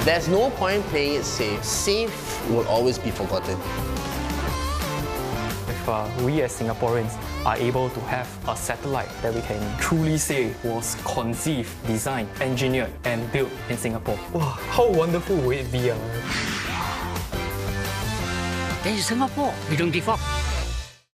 There's no point playing it safe. Safe will always be forgotten. If we as Singaporeans are able to have a satellite that we can truly say was conceived, designed, engineered and built in Singapore. Wow, how wonderful would it be? 在新加坡，你仲跌幅。